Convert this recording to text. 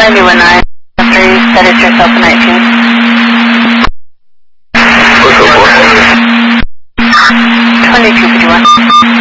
91.9. After you set it yourself at 19. What's the 2251.